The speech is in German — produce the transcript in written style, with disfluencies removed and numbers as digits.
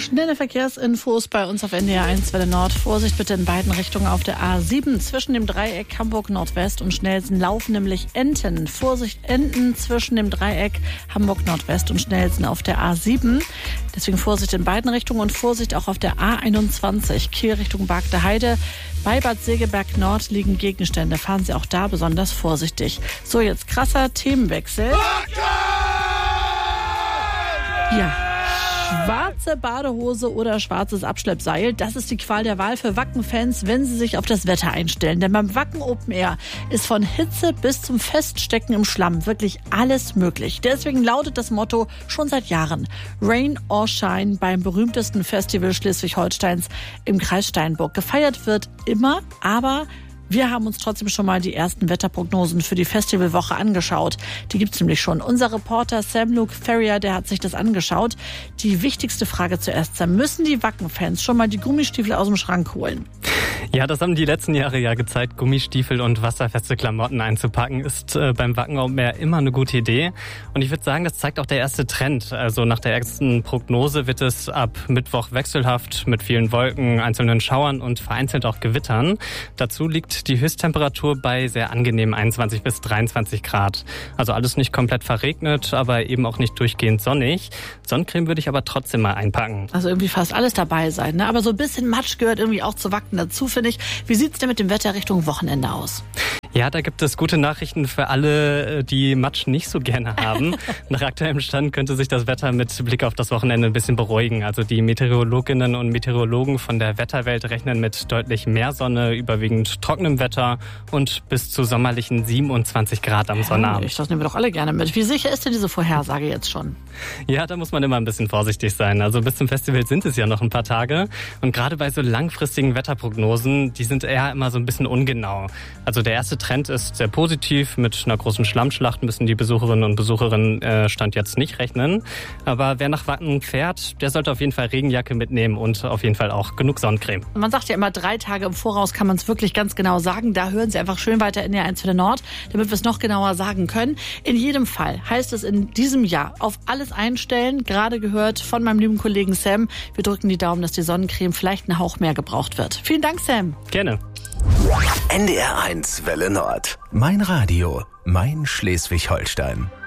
Schnelle Verkehrsinfos bei uns auf NDR 1 Welle Nord. Vorsicht bitte in beiden Richtungen auf der A7. Zwischen dem Dreieck Hamburg Nordwest und Schnellsen laufen nämlich Enten. Vorsicht, Enten zwischen dem Dreieck Hamburg Nordwest und Schnellsen auf der A7. Deswegen Vorsicht in beiden Richtungen und Vorsicht auch auf der A21 Kiel Richtung Bargte Heide. Bei Bad Segeberg Nord liegen Gegenstände. Fahren Sie auch da besonders vorsichtig. So, jetzt krasser Themenwechsel. Ja. Schwarze Badehose oder schwarzes Abschleppseil, das ist die Qual der Wahl für Wacken-Fans, wenn sie sich auf das Wetter einstellen. Denn beim Wacken Open Air ist von Hitze bis zum Feststecken im Schlamm wirklich alles möglich. Deswegen lautet das Motto schon seit Jahren Rain or Shine beim berühmtesten Festival Schleswig-Holsteins im Kreis Steinburg. Gefeiert wird immer, aber wir haben uns trotzdem schon mal die ersten Wetterprognosen für die Festivalwoche angeschaut. Die gibt's nämlich schon. Unser Reporter Sam Luke Ferrier, der hat sich das angeschaut. Die wichtigste Frage zuerst, Sam, müssen die Wacken-Fans schon mal die Gummistiefel aus dem Schrank holen? Ja, das haben die letzten Jahre ja gezeigt. Gummistiefel und wasserfeste Klamotten einzupacken ist beim Wacken Open Air immer eine gute Idee. Und ich würde sagen, das zeigt auch der erste Trend. Also nach der ersten Prognose wird es ab Mittwoch wechselhaft mit vielen Wolken, einzelnen Schauern und vereinzelt auch Gewittern. Dazu liegt die Höchsttemperatur bei sehr angenehmen 21 bis 23 Grad. Also alles nicht komplett verregnet, aber eben auch nicht durchgehend sonnig. Sonnencreme würde ich aber trotzdem mal einpacken. Also irgendwie fast alles dabei sein, ne? Aber so ein bisschen Matsch gehört irgendwie auch zu Wacken dazu, finde ich. Wie sieht's denn mit dem Wetter Richtung Wochenende aus? Ja, da gibt es gute Nachrichten für alle, die Matsch nicht so gerne haben. Nach aktuellem Stand könnte sich das Wetter mit Blick auf das Wochenende ein bisschen beruhigen. Also die Meteorologinnen und Meteorologen von der Wetterwelt rechnen mit deutlich mehr Sonne, überwiegend trockenem Wetter und bis zu sommerlichen 27 Grad am Sonnabend. Das nehmen wir doch alle gerne mit. Wie sicher ist denn diese Vorhersage jetzt schon? Ja, da muss man immer ein bisschen vorsichtig sein. Also bis zum Festival sind es ja noch ein paar Tage. Und gerade bei so langfristigen Wetterprognosen, die sind eher immer so ein bisschen ungenau. Also der erste Trend ist sehr positiv. Mit einer großen Schlammschlacht müssen die Besucherinnen und Besucher Stand jetzt nicht rechnen. Aber wer nach Wacken fährt, der sollte auf jeden Fall Regenjacke mitnehmen und auf jeden Fall auch genug Sonnencreme. Man sagt ja immer, 3 Tage im Voraus kann man es wirklich ganz genau sagen. Da hören Sie einfach schön weiter in der 1 Welle Nord, damit wir es noch genauer sagen können. In jedem Fall heißt es in diesem Jahr auf alles einstellen. Gerade gehört von meinem lieben Kollegen Sam. Wir drücken die Daumen, dass die Sonnencreme vielleicht einen Hauch mehr gebraucht wird. Vielen Dank, Sam. Gerne. NDR 1 Welle Nord. Mein Radio, mein Schleswig-Holstein.